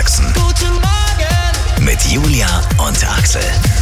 Niedersachsen. Guten Morgen! Mit Julia und Axel.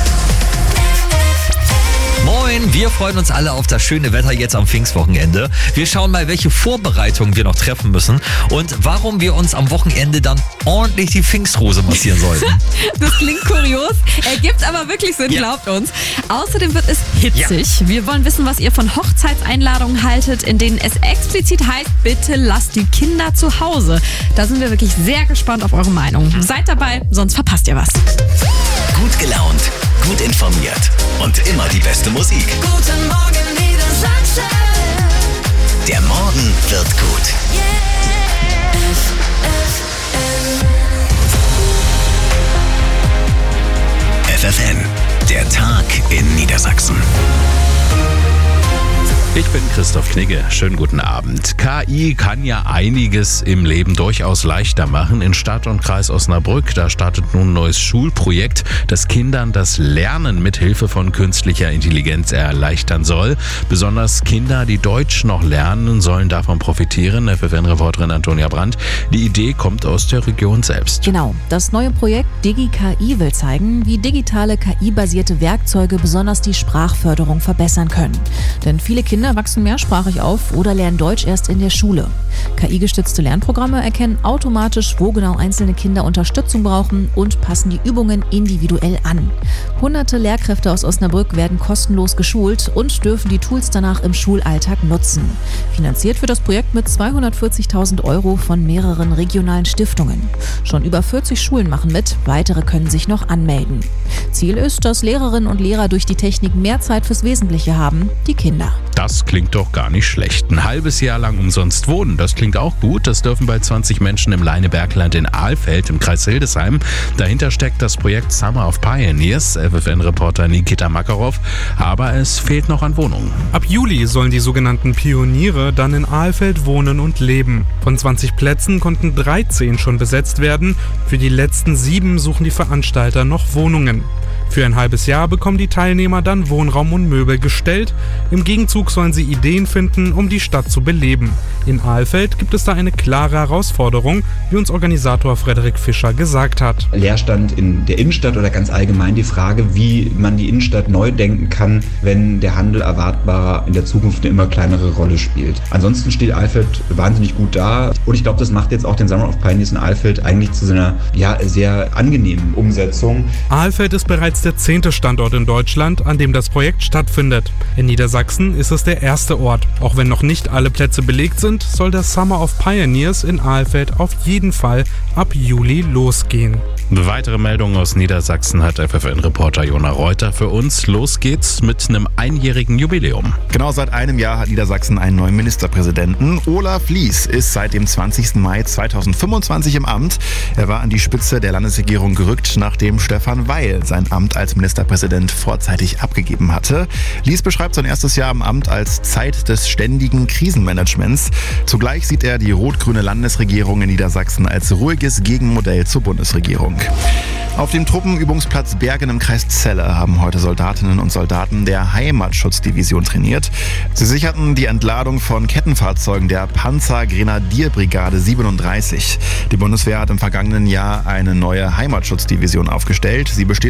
Moin, wir freuen uns alle auf das schöne Wetter jetzt am Pfingstwochenende. Wir schauen mal, welche Vorbereitungen wir noch treffen müssen und warum wir uns am Wochenende dann ordentlich die Pfingstrose massieren sollten. Das klingt kurios, ergibt aber wirklich Sinn, glaubt uns. Außerdem wird es hitzig. Ja. Wir wollen wissen, was ihr von Hochzeitseinladungen haltet, in denen es explizit heißt, bitte lasst die Kinder zu Hause. Da sind wir wirklich sehr gespannt auf eure Meinung. Seid dabei, sonst verpasst ihr was. Gut gelaunt, gut informiert und immer die beste Musik. Guten Morgen, Niedersachsen! Der Morgen wird gut. FFN, der Tag in Niedersachsen. Ich bin Christoph Knigge. Schönen guten Abend. KI kann ja einiges im Leben durchaus leichter machen. In Stadt und Kreis Osnabrück, da startet nun ein neues Schulprojekt, das Kindern das Lernen mit Hilfe von künstlicher Intelligenz erleichtern soll. Besonders Kinder, die Deutsch noch lernen, sollen davon profitieren. FFN-Reporterin Antonia Brandt. Die Idee kommt aus der Region selbst. Genau. Das neue Projekt DigiKI will zeigen, wie digitale KI-basierte Werkzeuge besonders die Sprachförderung verbessern können. Denn viele Kinder wachsen mehrsprachig auf oder lernen Deutsch erst in der Schule. KI-gestützte Lernprogramme erkennen automatisch, wo genau einzelne Kinder Unterstützung brauchen und passen die Übungen individuell an. Hunderte Lehrkräfte aus Osnabrück werden kostenlos geschult und dürfen die Tools danach im Schulalltag nutzen. Finanziert wird das Projekt mit 240.000 € von mehreren regionalen Stiftungen. Schon über 40 Schulen machen mit, weitere können sich noch anmelden. Ziel ist, dass Lehrerinnen und Lehrer durch die Technik mehr Zeit fürs Wesentliche haben, die Kinder. Das klingt doch gar nicht schlecht. Ein halbes Jahr lang umsonst wohnen, das klingt auch gut. Das dürfen bei 20 Menschen im Leinebergland in Ahlfeld im Kreis Hildesheim. Dahinter steckt das Projekt Summer of Pioneers, FFN-Reporter Nikita Makarov. Aber es fehlt noch an Wohnungen. Ab Juli sollen die sogenannten Pioniere dann in Ahlfeld wohnen und leben. Von 20 Plätzen konnten 13 schon besetzt werden. Für die letzten 7 suchen die Veranstalter noch Wohnungen. Für ein halbes Jahr bekommen die Teilnehmer dann Wohnraum und Möbel gestellt. Im Gegenzug sollen sie Ideen finden, um die Stadt zu beleben. In Ahlfeld gibt es da eine klare Herausforderung, wie uns Organisator Frederik Fischer gesagt hat. Leerstand in der Innenstadt oder ganz allgemein die Frage, wie man die Innenstadt neu denken kann, wenn der Handel erwartbar in der Zukunft eine immer kleinere Rolle spielt. Ansonsten steht Ahlfeld wahnsinnig gut da und ich glaube, das macht jetzt auch den Summer of Pioneers in Ahlfeld eigentlich zu so einer sehr angenehmen Umsetzung. Ahlfeld ist bereits der 10. Standort in Deutschland, an dem das Projekt stattfindet. In Niedersachsen ist es der erste Ort. Auch wenn noch nicht alle Plätze belegt sind, soll der Summer of Pioneers in Ahlfeld auf jeden Fall ab Juli losgehen. Weitere Meldungen aus Niedersachsen hat FFN-Reporter Jona Reuter für uns. Los geht's mit einem einjährigen Jubiläum. Genau, seit einem Jahr hat Niedersachsen einen neuen Ministerpräsidenten. Olaf Lies ist seit dem 20. Mai 2025 im Amt. Er war an die Spitze der Landesregierung gerückt, nachdem Stefan Weil sein Amt als Ministerpräsident vorzeitig abgegeben hatte. Lies beschreibt sein erstes Jahr im Amt als Zeit des ständigen Krisenmanagements. Zugleich sieht er die rot-grüne Landesregierung in Niedersachsen als ruhiges Gegenmodell zur Bundesregierung. Auf dem Truppenübungsplatz Bergen im Kreis Celle haben heute Soldatinnen und Soldaten der Heimatschutzdivision trainiert. Sie sicherten die Entladung von Kettenfahrzeugen der Panzergrenadierbrigade 37. Die Bundeswehr hat im vergangenen Jahr eine neue Heimatschutzdivision aufgestellt. Sie besteht